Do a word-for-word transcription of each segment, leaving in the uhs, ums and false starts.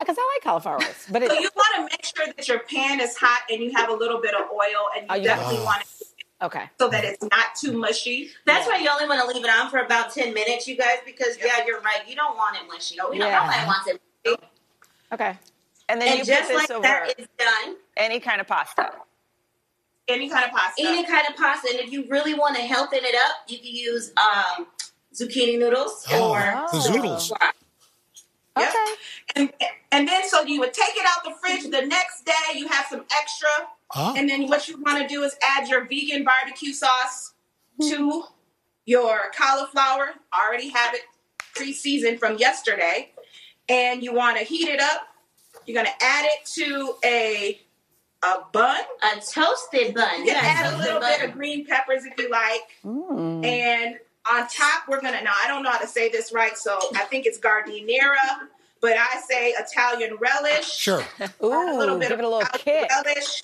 because I like cauliflower rice. But it, so you want to make sure that your pan is hot and you have a little bit of oil, and you oh, you definitely oh. want it okay. so that it's not too mushy. That's yeah. why you only want to leave it on for about ten minutes, you guys, because, yeah, yeah you're right. You don't want it mushy. No, we yeah. don't nobody wants it mushy. Okay. And then And you just put this like over that, it's done. any kind of pasta. Any kind of pasta. Any kind of pasta. And if you really want to healthen it up, you can use um, zucchini noodles Oh, or the zoodles. Yep. Okay. And, and then so you would take it out the fridge the next day, you have some extra. Oh. And then what you want to do is add your vegan barbecue sauce to your cauliflower. Already have it pre-seasoned from yesterday. And you want to heat it up. You're going to add it to a a bun. a toasted bun. You can Yeah, add a toasted little bun. bit of green peppers if you like. Mm. And on top, we're going to, now I don't know how to say this right, so I think it's gardeniera, but I say Italian relish. Sure. Ooh, a little bit give of it a little Italian kick. relish.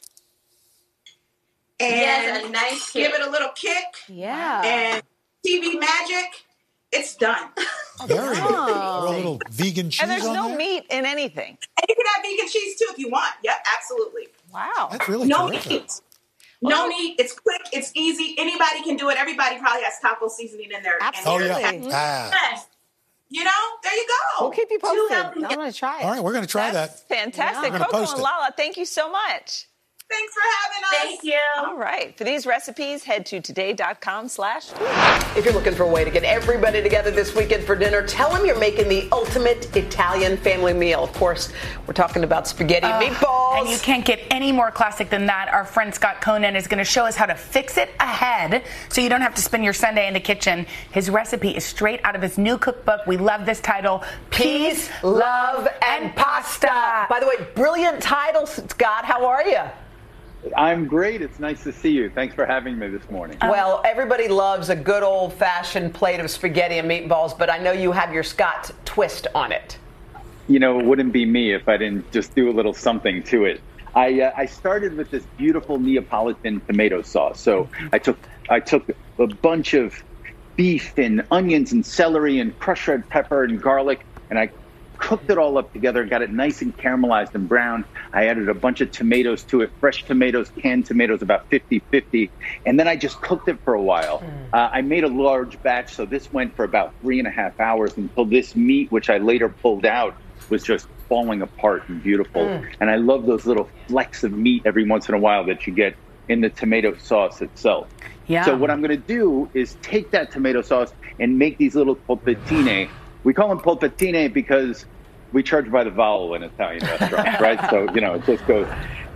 And Yes, a nice kick. give it a little kick. Yeah. And T V magic, it's done. Very good. Oh. Throw a little vegan cheese And there's on no there. meat in anything. And you can have vegan cheese too if you want. Yep, absolutely. Wow. That's really No terrific. meat. No meat. It's quick. It's easy. Anybody can do it. Everybody probably has taco seasoning in their. Oh, in their yeah. Absolutely. Ah. Yes. You know, there you go. We'll keep you Two posted. healthy- I'm going to try it. All right, we're going to try That's that. fantastic. We're gonna Coco post and it. Lala, thank you so much. Thanks for having us. Thank you. All right. For these recipes, head to today.com slash food. If you're looking for a way to get everybody together this weekend for dinner, tell them you're making the ultimate Italian family meal. Of course, we're talking about spaghetti and meatballs. And you can't get any more classic than that. Our friend Scott Conan is going to show us how to fix it ahead so you don't have to spend your Sunday in the kitchen. His recipe is straight out of his new cookbook. We love this title, Peace, Love, and Pasta. By the way, brilliant title, Scott. How are you? I'm great. It's nice to see you. Thanks for having me this morning. Well, everybody loves a good old-fashioned plate of spaghetti and meatballs, but I know you have your Scott twist on it. You know, it wouldn't be me if I didn't just do a little something to it. I uh, I started with this beautiful Neapolitan tomato sauce. So I took I took a bunch of beef and onions and celery and crushed red pepper and garlic, and I cooked it all up together and got it nice and caramelized and brown. I added a bunch of tomatoes to it, fresh tomatoes, canned tomatoes, about fifty fifty. And then I just cooked it for a while. Mm. Uh, I made a large batch, so this went for about three and a half hours until this meat, which I later pulled out, was just falling apart and beautiful. Mm. And I love those little flecks of meat every once in a while that you get in the tomato sauce itself. Yeah. So what I'm going to do is take that tomato sauce and make these little polpettine. We call them polpettine because we charge by the vowel in Italian restaurants, right? So, you know, it just goes.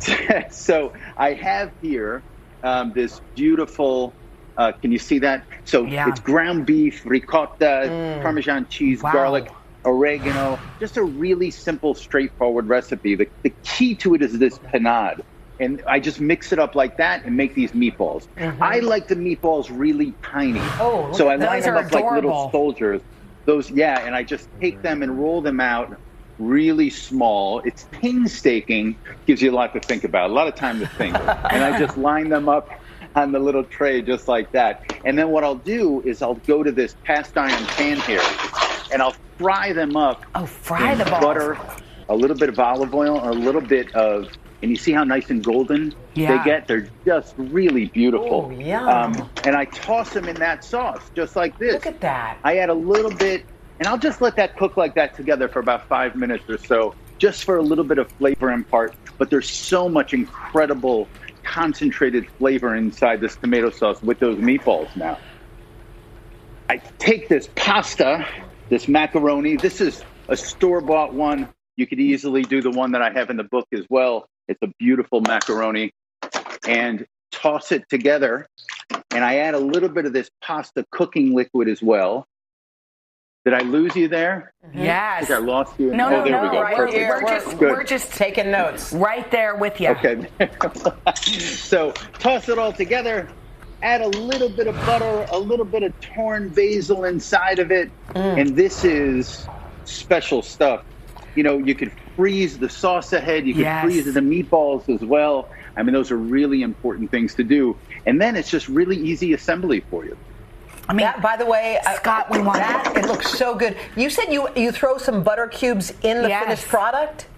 So I have here um, this beautiful, uh, can you see that? So Yeah. it's ground beef, ricotta, Mm. Parmesan cheese, Wow. garlic, oregano, just a really simple, straightforward recipe. The, the key to it is this panade. And I just mix it up like that and make these meatballs. Mm-hmm. I like the meatballs really tiny. Oh, so I those line them are up like little adorable. soldiers. Those, yeah, and I just take them and roll them out really small. It's painstaking, gives you a lot to think about, a lot of time to think. And I just line them up on the little tray just like that. And then what I'll do is I'll go to this cast iron pan here, and I'll fry them up. Oh, fry in the balls. butter, a little bit of olive oil, and a little bit of, and you see how nice and golden Yeah. they get? They're just really beautiful. Oh, yum. Um, and I toss them in that sauce, just like this. Look at that. I add a little bit, and I'll just let that cook like that together for about five minutes or so, just for a little bit of flavor impart. But there's so much incredible concentrated flavor inside this tomato sauce with those meatballs now. I take this pasta, this macaroni. This is a store-bought one. You could easily do the one that I have in the book as well. It's a beautiful macaroni. And toss it together. And I add a little bit of this pasta cooking liquid as well. Did I lose you there? Yes. I think I lost you. No, oh, no, there no. we go. right Perfect. here. We're just, Good. we're just Taking notes. right there with you. Okay. So toss it all together. Add a little bit of butter, a little bit of torn basil inside of it. Mm. And this is special stuff. You know, you could freeze the sauce ahead. You could Yes. freeze the meatballs as well. I mean, those are really important things to do. And then it's just really easy assembly for you. I mean, That, by the way, Scott, we want that. It looks so good. You said you you throw some butter cubes in the Yes. finished product?